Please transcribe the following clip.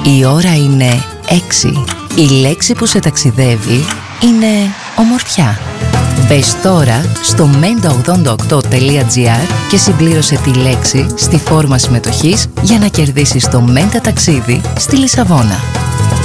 Η ώρα είναι 6. Η λέξη που σε ταξιδεύει είναι ομορφιά. Μπες τώρα στο menta88.gr και συμπλήρωσε τη λέξη στη φόρμα συμμετοχής για να κερδίσεις το Menta ταξίδι στη Λισαβόνα.